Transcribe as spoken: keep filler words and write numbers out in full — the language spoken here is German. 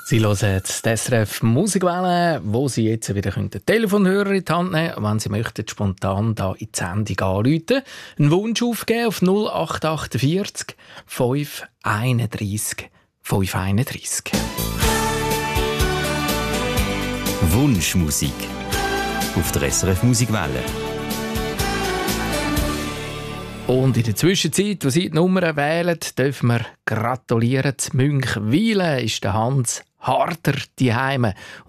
Sie hören die S R F Musikwelle, wo Sie jetzt wieder den Telefonhörer in die Hand nehmen können, wenn Sie möchten, spontan da in die Sendung anrufen. Einen Wunsch aufgeben auf null acht achtundvierzig fünf einunddreißig fünf einunddreißig. Wunschmusik auf der S R F Musikwelle. Und in der Zwischenzeit, wo Sie die Nummer wählen, dürfen wir gratulieren. Zu Münchwilen ist der Hans Harter daheim.